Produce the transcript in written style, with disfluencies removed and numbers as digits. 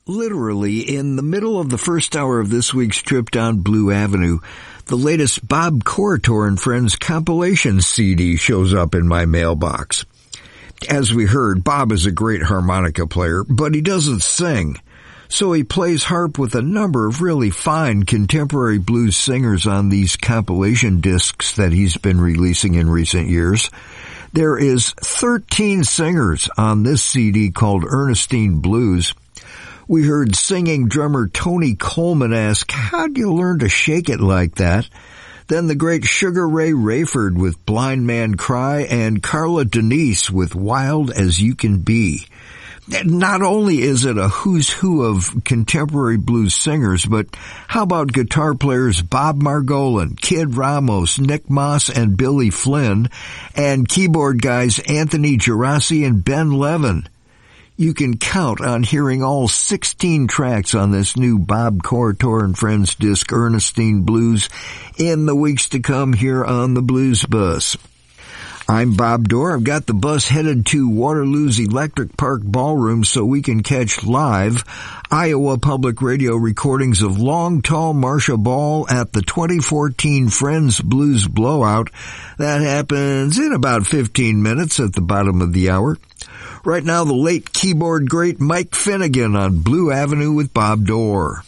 Literally, in the middle of the first hour of this week's trip down Blue Avenue, the latest Bob Corritore and Friends compilation CD shows up in my mailbox. As we heard, Bob is a great harmonica player, but he doesn't sing. So he plays harp with a number of really fine contemporary blues singers on these compilation discs that he's been releasing in recent years. There is 13 singers on this CD called Ernestine Blues. We heard singing drummer Tony Coleman ask, "How'd you learn to shake it like that?" Then the great Sugar Ray Rayford with Blind Man Cry and Carla Denise with Wild as You Can Be. Not only is it a who's who of contemporary blues singers, but how about guitar players Bob Margolin, Kid Ramos, Nick Moss, and Billy Flynn, and keyboard guys Anthony Gerasi and Ben Levin? You can count on hearing all 16 tracks on this new Bob Corritore and Friends disc, Ernestine Blues, in the weeks to come here on the Blues Bus. I'm Bob Dorr. I've got the bus headed to Waterloo's Electric Park Ballroom so we can catch live Iowa Public Radio recordings of Long Tall Marcia Ball at the 2014 Friends Blues Blowout. That happens in about 15 minutes at the bottom of the hour. Right now, the late keyboard great Mike Finnegan on Blue Avenue with Bob Dorr.